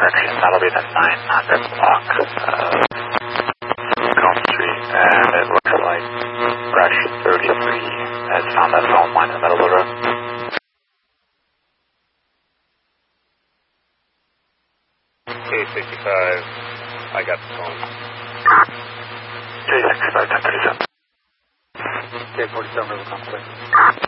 correction, that'll be the 900 block, Combe Street, and it looks like brush 33 has found that phone line in the middle of the road. K65, I got the phone. J65, 1037. K47, River Conflict.